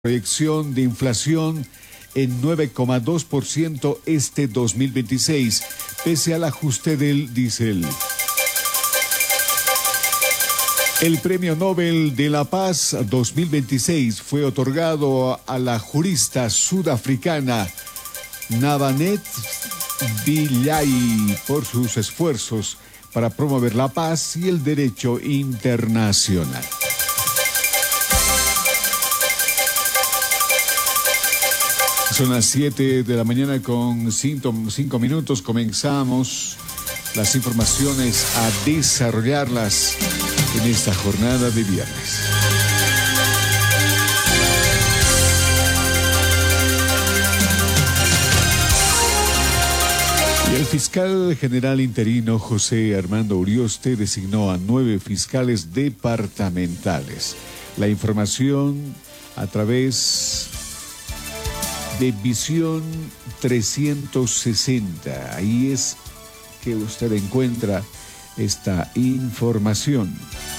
Proyección de inflación en 9,2% este 2026, pese al ajuste del diésel. El Premio Nobel de la Paz 2026 fue otorgado a la jurista sudafricana Nabanet Pillay por sus esfuerzos para promover la paz y el derecho internacional. Son las 7 de la mañana con 5 minutos. Comenzamos las informaciones a desarrollarlas en esta jornada de viernes. Y el fiscal general interino José Armando Urioste designó a 9 fiscales departamentales. La información a través de Visión 360. Ahí es que usted encuentra esta información.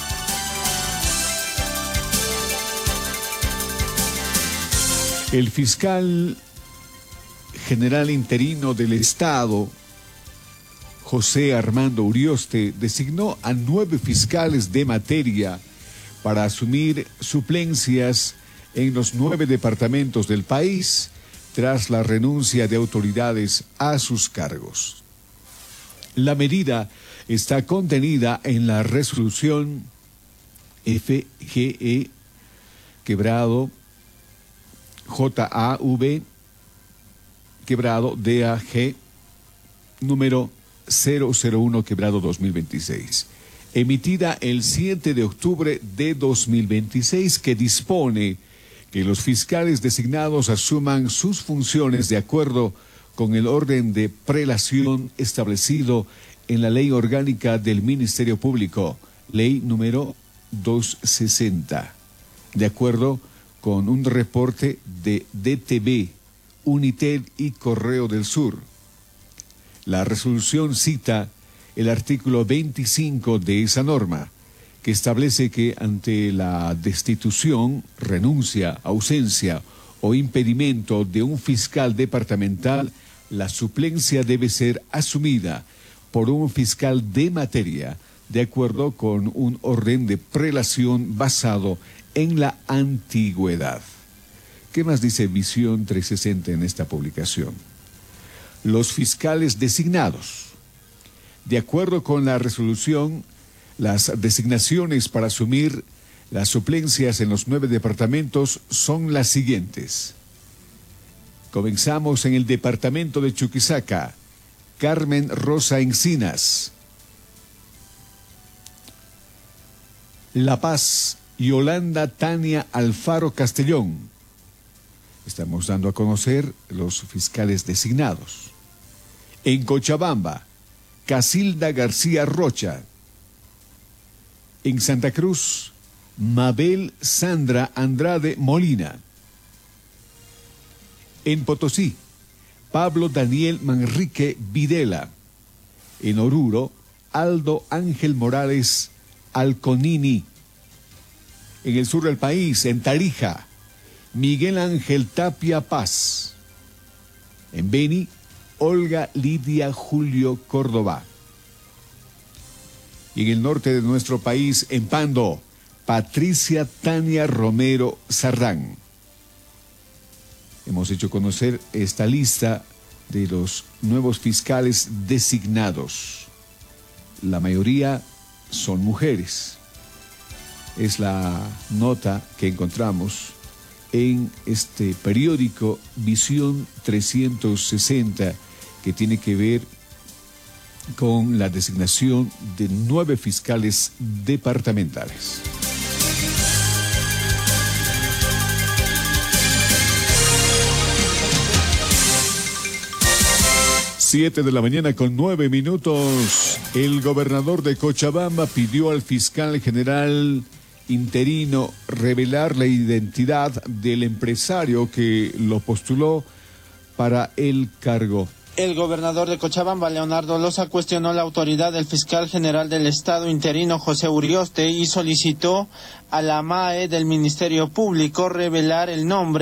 El fiscal general interino del Estado, José Armando Urioste, designó a 9 fiscales de materia para asumir suplencias en los 9 departamentos del país, tras la renuncia de autoridades a sus cargos. La medida está contenida en la resolución FGE quebrado JAV quebrado DAG número 001 quebrado 2026, emitida el 7 de octubre de 2026, que dispone que los fiscales designados asuman sus funciones de acuerdo con el orden de prelación establecido en la Ley Orgánica del Ministerio Público, Ley número 260, de acuerdo con un reporte de DTV, Unitel y Correo del Sur. La resolución cita el artículo 25 de esa norma, que establece que ante la destitución, renuncia, ausencia o impedimento de un fiscal departamental, la suplencia debe ser asumida por un fiscal de materia, de acuerdo con un orden de prelación basado en la antigüedad. ¿Qué más dice Visión 360 en esta publicación? Los fiscales designados, de acuerdo con la resolución, las designaciones para asumir las suplencias en los 9 departamentos son las siguientes. Comenzamos en el departamento de Chuquisaca. Carmen Rosa Encinas. La Paz, Yolanda Tania Alfaro Castellón. Estamos dando a conocer los fiscales designados. En Cochabamba, Casilda García Rocha. En Santa Cruz, Mabel Sandra Andrade Molina. En Potosí, Pablo Daniel Manrique Videla. En Oruro, Aldo Ángel Morales Alconini. En el sur del país, en Tarija, Miguel Ángel Tapia Paz. En Beni, Olga Lidia Julio Córdoba. Y en el norte de nuestro país, en Pando, Patricia Tania Romero Sarrán. Hemos hecho conocer esta lista de los nuevos fiscales designados. La mayoría son mujeres. Es la nota que encontramos en este periódico Visión 360, que tiene que ver con la designación de 9 fiscales departamentales. Siete de la mañana con 9 minutos. El gobernador de Cochabamba pidió al fiscal general interino revelar la identidad del empresario que lo postuló para el cargo. El gobernador de Cochabamba, Leonardo Loza, cuestionó la autoridad del fiscal general del Estado interino, José Urioste, y solicitó a la MAE del Ministerio Público revelar el nombre